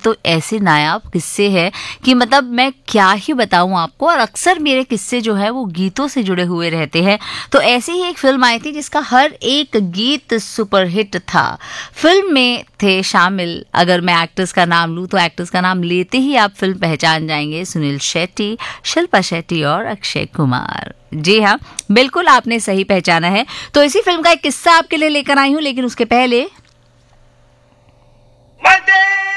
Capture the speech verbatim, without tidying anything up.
तो ऐसे नायाब किस्से हैं कि मतलब मैं क्या ही बताऊं आपको। और अक्सर मेरे किस्से जो है वो गीतों से जुड़े हुए रहते हैं। तो ऐसी ही एक फिल्म आई थी जिसका हर एक गीत सुपरहिट था। फिल्म में थे शामिल, अगर मैं एक्टर्स का नाम लूं तो एक्टर्स का नाम लेते ही आप फिल्म पहचान जाएंगे, सुनील शेट्टी, शिल्पा शेट्टी और अक्षय कुमार। जी हाँ, बिल्कुल आपने सही पहचाना है। तो इसी फिल्म का एक किस्सा आपके लिए लेकर आई हूं, लेकिन उसके पहले मदद